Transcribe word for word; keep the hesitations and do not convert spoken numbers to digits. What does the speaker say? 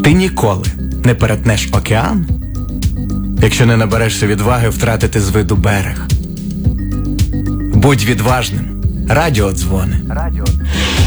Ти ніколи не перетнеш океан, якщо не наберешся відваги втратити з виду берег. Будь відважним. Радіодзвони. Радіо.